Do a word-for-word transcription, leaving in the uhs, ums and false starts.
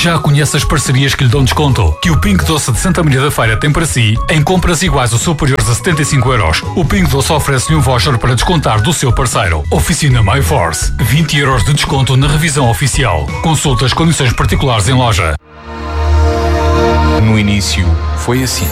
Já conhece as parcerias que lhe dão desconto? Que o Pingo Doce de Santa Maria da Feira tem para si em compras iguais ou superiores a setenta e cinco euros. O Pingo Doce oferece-lhe um voucher para descontar do seu parceiro. Oficina MyForce. vinte euros de desconto na revisão oficial. Consulte as condições particulares em loja. No início, foi assim.